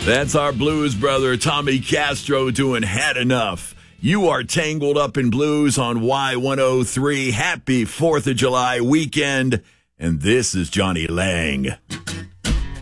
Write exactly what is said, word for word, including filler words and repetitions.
That's our blues brother, Tommy Castro, doing Had Enough. You are tangled up in blues on Y one oh three. Happy fourth of July weekend. And this is Johnny Lang.